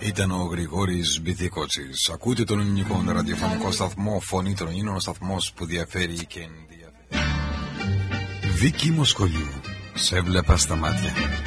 Ήταν ο Γρηγόρης Μπιθικότσης. Ακούτε τον ελληνικό ραδιοφωνικό σταθμό Φωνή των Ελλήνων, ο σταθμός που διαφέρει και ενδιαφέρει. Βίκη Μοσχολιού, σε βλέπα στα μάτια.